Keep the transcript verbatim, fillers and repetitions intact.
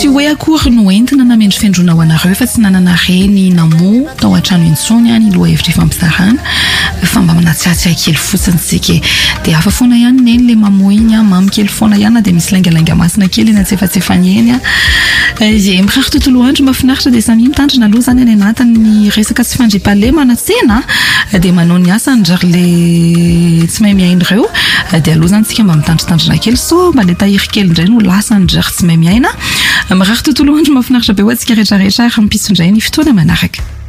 tsy hoe akory no entina namendry fiandrona ho anareo fa tsy nanana reny namo tao an-trano intsony any loha hevitra fampizarana fa mba manatsiatsiaka kely fotsiny tsika dia hafa foana ihany neny le mamo iny mamy kely foana ihany dia misy laingalanga masina kely eny antsefatsefany eny ie mirary tontolo andro mahafinaritra dia samy mitandrina aloha zany any anatin'ny resaka tsy fandriam-pahalemana tsena dia manao ny asa ndry le tsy mahay miaina ireo dia aloha zany tsika mba mitandritandrina kely so mba le tahiry kely indray no lasa ndry tsy mahay miaina mirary tontolo andro mahafinaritra be ho antsika rehetrarehetra ary mipisondray ny fotoana manaraka.